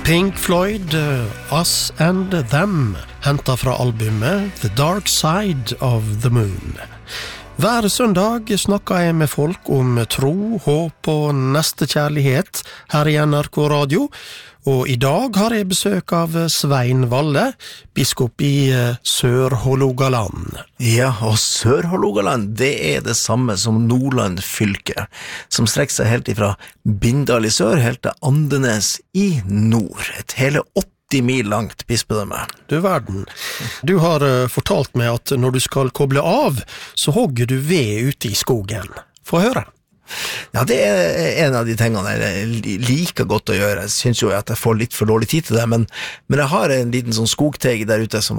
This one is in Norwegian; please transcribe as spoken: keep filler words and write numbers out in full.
Pink Floyd, uh, Us and Them, hentet fra albumet The Dark Side of the Moon. Hver søndag snakker jeg med folk om tro, håp og nestekjærlighet her i N R K Radio, og i dag har jeg besøk av Svein Valle, biskop i Sør-Hålogaland. Ja, og Sør-Hålogaland, det er det samme som Nordland fylke, som strekker seg helt ifra Bindal i sør, helt til Andenes i nord. Et hele åtti mil langt bispedømme. Du verden, du har uh, fortalt meg at når du skal koble av, så hogger du ved ute i skogen. Få høre. Ja, det er en av de tingene jeg liker godt å gjøre. Jeg synes jo at jeg får litt for dårlig tid til det, men, men jeg har en liten sånn skogteg der ute som